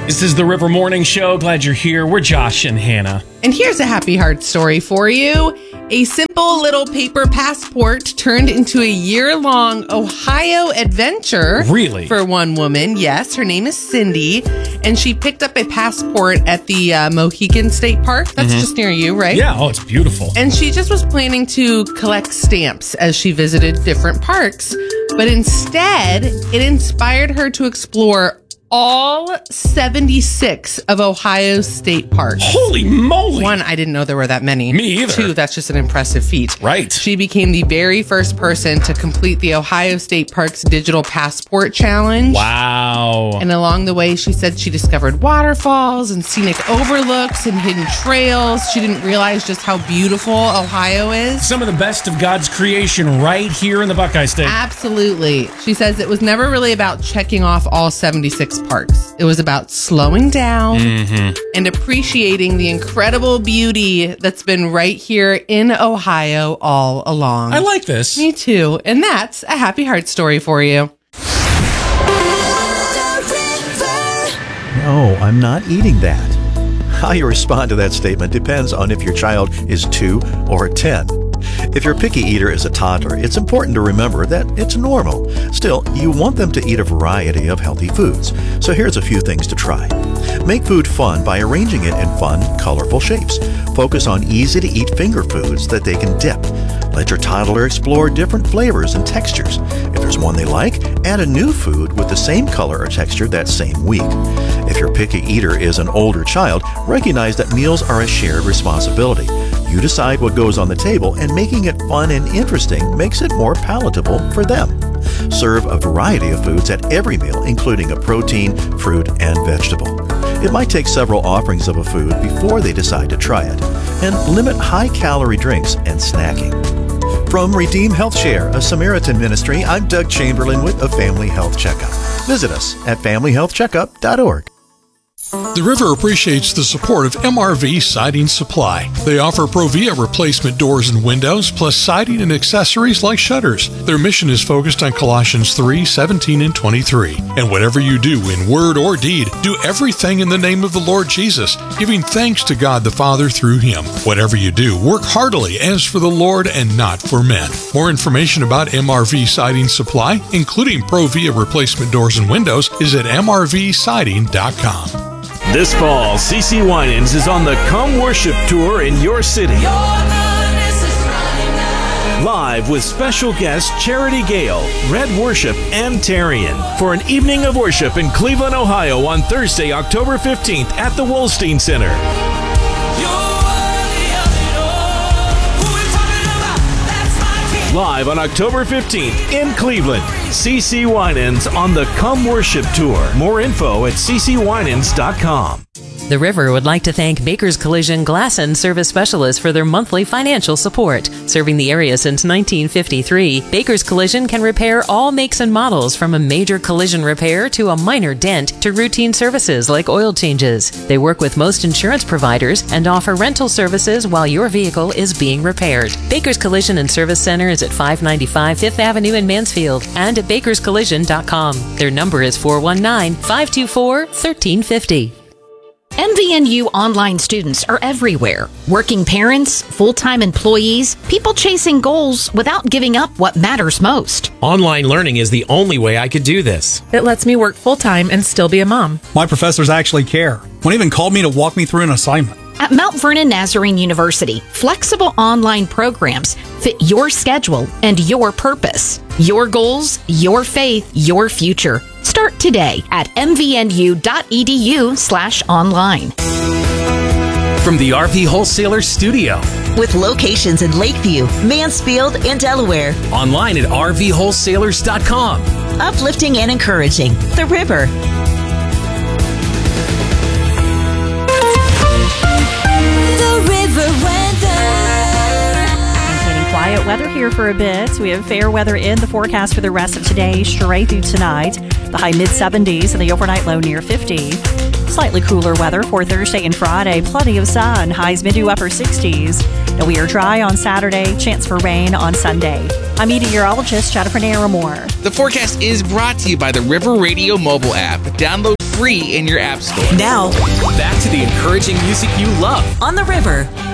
This is the River Morning Show. Glad you're here. We're Josh and Hannah. And here's a happy heart story for you. A simple little paper passport turned into a year-long Ohio adventure. Really? For one woman. Yes, her name is Cindy. And she picked up a passport at the Mohican State Park. That's just near you, right? Yeah. Oh, it's beautiful. And she just was planning to collect stamps as she visited different parks. But instead, it inspired her to explore all 76 of Ohio's state parks. Holy moly. One, I didn't know there were that many. Me either. Two, that's just an impressive feat. Right. She became the very first person to complete the Ohio State Parks Digital Passport Challenge. Wow. And along the way, she said she discovered waterfalls and scenic overlooks and hidden trails. She didn't realize just how beautiful Ohio is. Some of the best of God's creation right here in the Buckeye State. Absolutely. She says it was never really about checking off all 76 parks. It was about slowing down and appreciating the incredible beauty that's been right here in Ohio all along. I like this. Me too. And that's a happy heart story for you. No, I'm not eating that. How you respond to that statement depends on if your child is 2 or 10. If your picky eater is a toddler, it's important to remember that it's normal. Still, you want them to eat a variety of healthy foods. So here's a few things to try. Make food fun by arranging it in fun, colorful shapes. Focus on easy-to-eat finger foods that they can dip. Let your toddler explore different flavors and textures. If there's one they like, add a new food with the same color or texture that same week. If your picky eater is an older child, recognize that meals are a shared responsibility. You decide what goes on the table, and making it fun and interesting makes it more palatable for them. Serve a variety of foods at every meal, including a protein, fruit, and vegetable. It might take several offerings of a food before they decide to try it. And limit high-calorie drinks and snacking. From Redeem Health Share, a Samaritan ministry, I'm Doug Chamberlain with a Family Health Checkup. Visit us at familyhealthcheckup.org. The River appreciates the support of MRV Siding Supply. They offer Provia replacement doors and windows, plus siding and accessories like shutters. Their mission is focused on Colossians 3:17 and 23. And whatever you do in word or deed, do everything in the name of the Lord Jesus, giving thanks to God the Father through Him. Whatever you do, work heartily as for the Lord and not for men. More information about MRV Siding Supply, including Provia replacement doors and windows, is at mrvsiding.com. This fall, CeCe Winans is on the Come Worship Tour in your city. Live with special guests Charity Gale, Red Worship, and Tarian for an evening of worship in Cleveland, Ohio on Thursday, October 15th at the Wolstein Center. Live on October 15th in Cleveland, CeCe Winans on the Come Worship Tour. More info at ccwinans.com. The River would like to thank Baker's Collision Glass and Service Specialists for their monthly financial support. Serving the area since 1953, Baker's Collision can repair all makes and models, from a major collision repair to a minor dent to routine services like oil changes. They work with most insurance providers and offer rental services while your vehicle is being repaired. Baker's Collision and Service Center is at 595 Fifth Avenue in Mansfield and at bakerscollision.com. Their number is 419-524-1350. MVNU online students are everywhere. Working parents, full-time employees, people chasing goals without giving up what matters most. Online learning is the only way I could do this. It lets me work full-time and still be a mom. My professors actually care. One even called me to walk me through an assignment. At Mount Vernon Nazarene University, flexible online programs fit your schedule and your purpose. Your goals, your faith, your future. Start today at mvnu.edu/online. From the RV Wholesaler Studio. With locations in Lakeview, Mansfield, and Delaware. Online at rvwholesalers.com. Uplifting and encouraging. The River. Quiet weather here for a bit. We have fair weather in the forecast for the rest of today, straight through tonight. The high mid-70s and the overnight low near 50. Slightly cooler weather for Thursday and Friday. Plenty of sun. Highs mid to upper 60s. And we are dry on Saturday. Chance for rain on Sunday. I'm meteorologist Jennifer Naramore. The forecast is brought to you by the River Radio mobile app. Download free in your app store. Now, back to the encouraging music you love on the river.